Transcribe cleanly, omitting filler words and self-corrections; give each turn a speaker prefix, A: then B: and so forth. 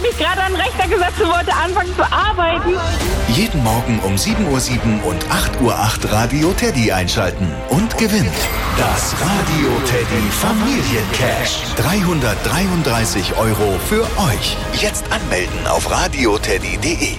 A: mich gerade an den Rechner gesetzt und wollte anfangen zu arbeiten.
B: Jeden Morgen um 7:07 Uhr und 8:08 Uhr Radio Teddy einschalten und gewinnt das Radio Teddy Familiencash. 333 € für euch. Jetzt anmelden auf radioteddy.de.